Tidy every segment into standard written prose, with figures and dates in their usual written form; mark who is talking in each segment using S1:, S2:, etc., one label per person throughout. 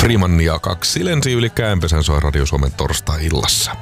S1: Freeman ja 2 lensi yli Käänpesän soi Radio Suomen torstai-illassa.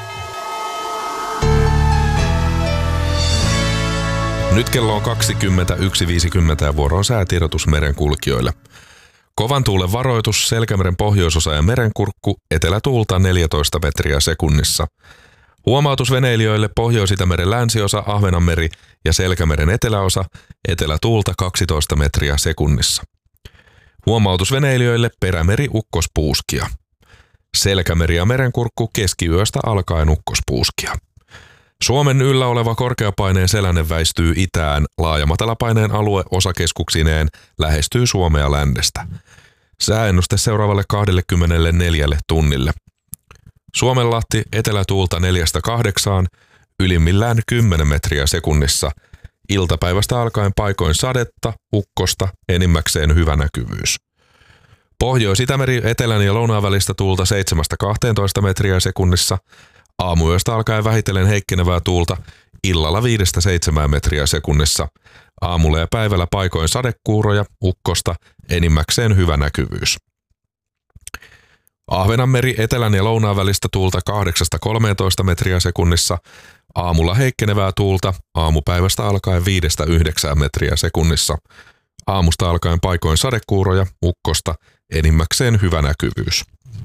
S1: Nyt kello on 21.50 ja vuoro on säätiedotus merenkulkijoille. Kovan tuulen varoitus, Selkämeren pohjoisosa ja merenkurkku, etelätuulta 14 metriä sekunnissa. Huomautus veneilijöille Pohjois-Itämeren länsiosa, Ahvenanmeri ja Selkämeren eteläosa, etelätuulta 12 metriä sekunnissa. Huomautus veneilijöille Perämeri ukkospuuskia. Selkämeri ja merenkurkku keskiyöstä alkaen ukkospuuskia. Suomen yllä oleva korkeapaineen selänne väistyy itään, laaja-matalapaineen alue osakeskuksineen lähestyy Suomea lännestä. Sääennuste seuraavalle 24 tunnille. Suomenlahti etelätuulta 4-8, ylimmillään 10 metriä sekunnissa. Iltapäivästä alkaen paikoin sadetta, ukkosta, enimmäkseen hyvä näkyvyys. Pohjois-Itämeri etelän ja lounaan välistä tuulta 7-12 metriä sekunnissa. Aamuyöstä alkaen vähitellen heikkenevää tuulta, illalla 5-7 metriä sekunnissa. Aamulla ja päivällä paikoin sadekuuroja, ukkosta, enimmäkseen hyvä näkyvyys. Ahvenanmeri etelän ja lounaan välistä tuulta 8-13 metriä sekunnissa. Aamulla heikkenevää tuulta, aamupäivästä alkaen 5-9 metriä sekunnissa. Aamusta alkaen paikoin sadekuuroja, ukkosta, enimmäkseen hyvä näkyvyys.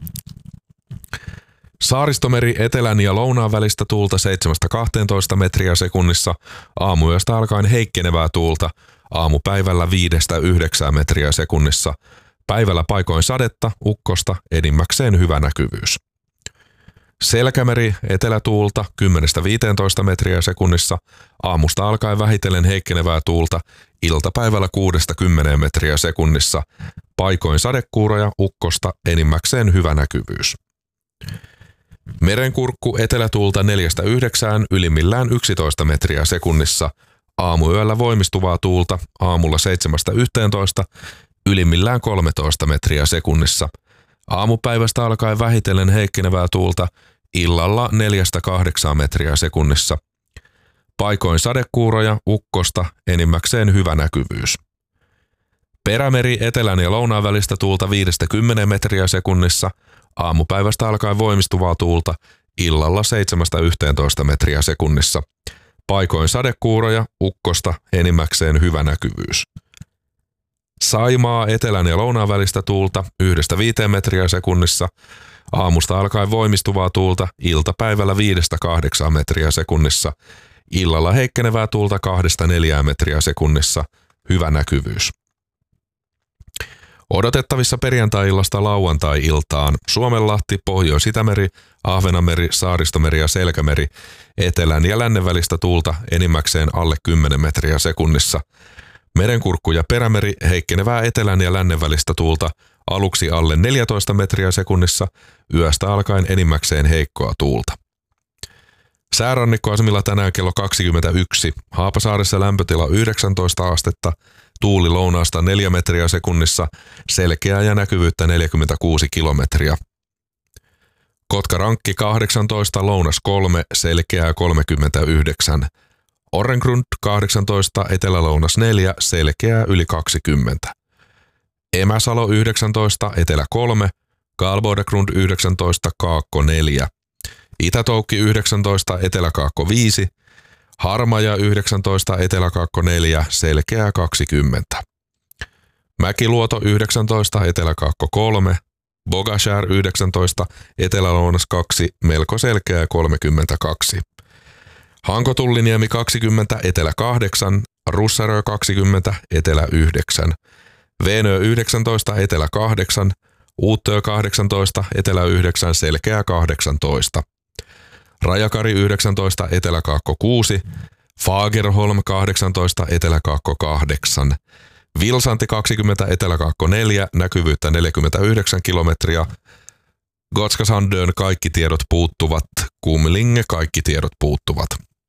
S1: Saaristomeri etelän ja lounaan välistä tuulta 7-12 metriä sekunnissa, aamuyöstä alkaen heikkenevää tuulta, aamupäivällä 5-9 metriä sekunnissa, päivällä paikoin sadetta, ukkosta, enimmäkseen hyvä näkyvyys. Selkämeri etelätuulta 10-15 metriä sekunnissa, aamusta alkaen vähitellen heikkenevää tuulta, iltapäivällä 6-10 metriä sekunnissa, paikoin sadekuuroja, ukkosta, enimmäkseen hyvä näkyvyys. Merenkurkku etelätuulta 4-9, ylimmillään 11 metriä sekunnissa, aamuyöllä voimistuvaa tuulta, aamulla 7-11, ylimmillään 13 metriä sekunnissa. Aamupäivästä alkaen vähitellen heikkenevää tuulta, illalla 4-8 metriä sekunnissa. Paikoin sadekuuroja, ukkosta, enimmäkseen hyvä näkyvyys. Perämeri etelän ja lounaan välistä tuulta 5-10 metriä sekunnissa, aamupäivästä alkaen voimistuvaa tuulta, illalla 7-11 metriä sekunnissa. Paikoin sadekuuroja, ukkosta, enimmäkseen hyvä näkyvyys. Saimaa etelän ja lounaan välistä tuulta 1-5 metriä sekunnissa, aamusta alkaen voimistuvaa tuulta, iltapäivällä 5-8 metriä sekunnissa, illalla heikkenevää tuulta 2-4 metriä sekunnissa, hyvä näkyvyys. Odotettavissa perjantai-illasta lauantai-iltaan Suomenlahti, Pohjois-Itämeri, Ahvenanmeri, Saaristomeri ja Selkämeri, etelän ja lännen välistä tuulta enimmäkseen alle 10 metriä sekunnissa. Merenkurkku ja Perämeri heikkenevää etelän ja lännen välistä tuulta aluksi alle 14 metriä sekunnissa, yöstä alkaen enimmäkseen heikkoa tuulta. Säärannikkoasemilla tänään kello 21, Haapasaaressa lämpötila 19 astetta, tuuli lounaasta 4 metriä sekunnissa, selkeää ja näkyvyyttä 46 kilometriä. Kotka-Rankki 18, lounas 3, selkeää 39. Orrengrund 18, etelä-lounas 4, selkeää yli 20. Emäsalo 19, etelä 3, Karlbodegrund 19, kaakko 4. Itätoukki 19, eteläkaakko 5, Harmaja 19, eteläkaakko 4, selkeää 20. Mäkiluoto 19, eteläkaakko 3, Bogashär 19, etelälounas 2, melko selkeää 32. Hanko-Tulliniemi 20, etelä 8, Russarö 20, etelä 9. Veenö 19, etelä 8, Uuttöö 18, etelä 9, selkeää 18. Rajakari 19, eteläkaakko 6, Fagerholm 18, eteläkaakko 8. Vilsanti 20, eteläkaakko 4, näkyvyyttä 49 kilometriä. Gotska Sandön kaikki tiedot puuttuvat, Kumlinge kaikki tiedot puuttuvat.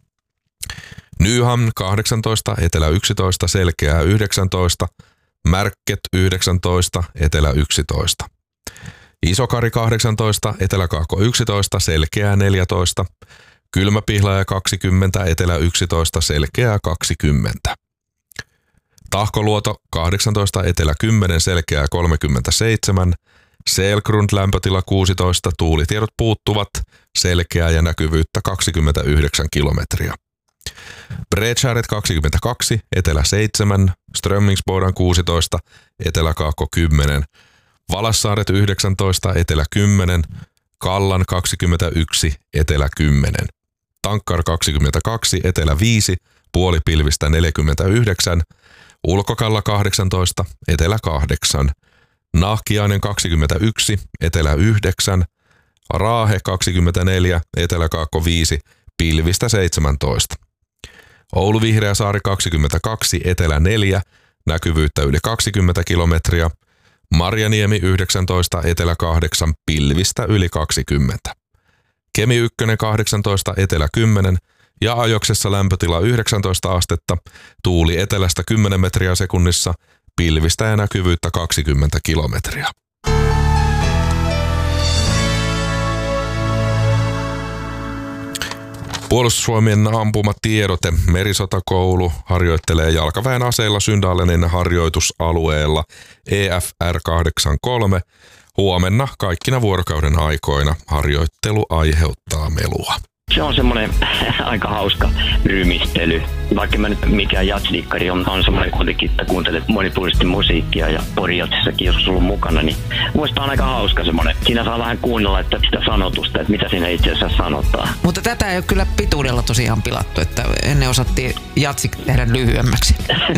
S1: Nyhamn 18, etelä 11, selkeää 19, Märket 19, etelä 11. Isokari 18, eteläkaakko 11, selkeää 14. Kylmäpihlaja 20, etelä 11, selkeää 20. Tahkoluoto 18, etelä 10, selkeää 37. Selgrund lämpötila 16, tuulitiedot puuttuvat, selkeää ja näkyvyyttä 29 kilometriä. Bredskäret 22, etelä 7, Strömmingsbodan 16, eteläkaakko 10, Valassaaret 19, etelä 10, Kallan 21, etelä 10, Tankkar 22, etelä 5, puolipilvistä 49, Ulkokalla 18, etelä 8, Nahkiainen 21, etelä 9, Raahe 24, eteläkaakko 5, pilvistä 17. Oulu Vihreäsaari 22, etelä 4, näkyvyyttä yli 20 kilometriä. Marjaniemi 19, etelä 8, pilvistä yli 20. Kemi 1 18, etelä 10 ja Ajoksessa lämpötila 19 astetta, tuuli etelästä 10 metriä sekunnissa, pilvistä ja näkyvyyttä 20 kilometriä. Puolustusvoimien ampumatiedote. Merisotakoulu harjoittelee jalkaväen aseilla Syndalenin harjoitusalueella EFR 83. Huomenna kaikkina vuorokauden aikoina harjoittelu aiheuttaa melua.
S2: Se on semmoinen aika hauska rymistely. Vaikka mä nyt mikään jazzdikkari on semmoinen kuitenkin, että kuuntelet monipuolisesti musiikkia ja Pori-jazzissakin joskus ollut mukana, niin muista on aika hauska semmoinen. Siinä saa vähän kuunnella että sitä sanotusta, että mitä siinä itse asiassa sanotaan.
S3: Mutta tätä ei ole kyllä pituudella tosiaan pilattu, että ennen osattiin jatsi tehdä lyhyemmäksi.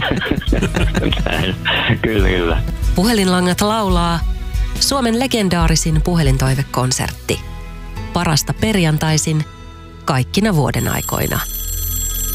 S2: Kyllä.
S4: Puhelinlangat laulaa Suomen legendaarisin puhelintoivekonsertti. Parasta perjantaisin kaikkina vuoden aikoina.